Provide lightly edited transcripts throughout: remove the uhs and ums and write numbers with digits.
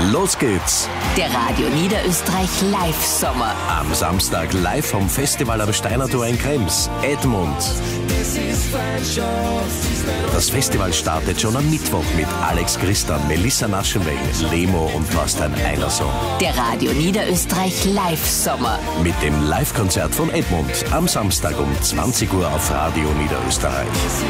Los geht's! Der Radio Niederösterreich Live-Sommer. Am Samstag live vom Festival am Steinertor in Krems, Edmund. Das Festival startet schon am Mittwoch mit Alex Christa, Melissa Naschenweng, Lemo und Thorstein Einerson. Der Radio Niederösterreich Live-Sommer. Mit dem Live-Konzert von Edmund am Samstag um 20 Uhr auf Radio Niederösterreich.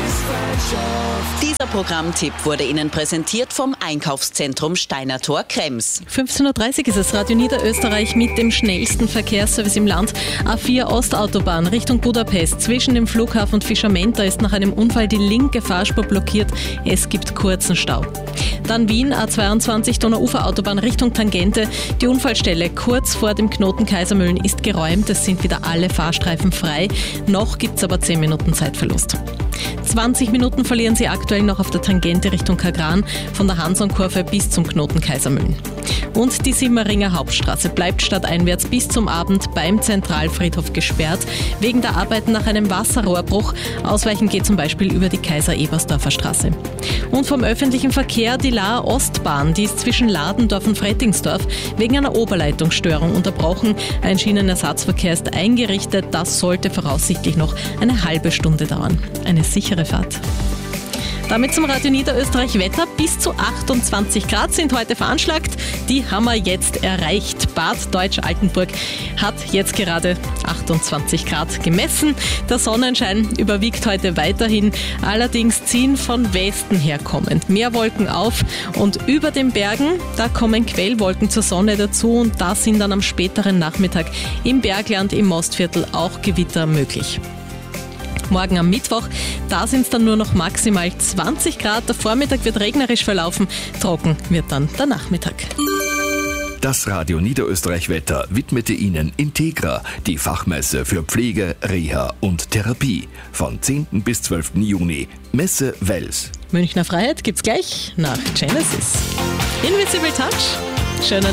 Dieser Programmtipp wurde Ihnen präsentiert vom Einkaufszentrum Steinertor Krems. 15.30 Uhr ist es Radio Niederösterreich mit dem schnellsten Verkehrsservice im Land. A4 Ostautobahn Richtung Budapest zwischen dem Flughafen und Fischamenta ist nach einem Unfall die linke Fahrspur blockiert. Es gibt kurzen Stau. Dann Wien, A22 Donauuferautobahn Richtung Tangente. Die Unfallstelle kurz vor dem Knoten Kaisermühlen ist geräumt. Es sind wieder alle Fahrstreifen frei. Noch gibt es aber 10 Minuten Zeitverlust. 20 Minuten verlieren Sie aktuell noch auf der Tangente Richtung Kagran von der Hansonkurve bis zum Knoten Kaisermühlen. Und die Simmeringer Hauptstraße bleibt stadteinwärts bis zum Abend beim Zentralfriedhof gesperrt, wegen der Arbeiten nach einem Wasserrohrbruch. Ausweichen geht zum Beispiel über die Kaiser-Ebersdorfer Straße. Und vom öffentlichen Verkehr die Laer Ostbahn, die ist zwischen Ladendorf und Frettingsdorf wegen einer Oberleitungsstörung unterbrochen. Ein Schienenersatzverkehr ist eingerichtet, das sollte voraussichtlich noch eine halbe Stunde dauern. Eine sichere Fahrt. Damit zum Radio Niederösterreich Wetter. Bis zu 28 Grad sind heute veranschlagt. Die haben wir jetzt erreicht. Bad Deutsch-Altenburg hat jetzt gerade 28 Grad gemessen. Der Sonnenschein überwiegt heute weiterhin. Allerdings ziehen von Westen her kommend mehr Wolken auf. Und über den Bergen, da kommen Quellwolken zur Sonne dazu. Und da sind dann am späteren Nachmittag im Bergland, im Mostviertel auch Gewitter möglich. Morgen am Mittwoch, da sind es dann nur noch maximal 20 Grad. Der Vormittag wird regnerisch verlaufen, trocken wird dann der Nachmittag. Das Radio Niederösterreich Wetter widmete Ihnen Integra, die Fachmesse für Pflege, Reha und Therapie. Von 10. bis 12. Juni, Messe Wels. Münchner Freiheit gibt's gleich nach Genesis. Invisible Touch. Schönen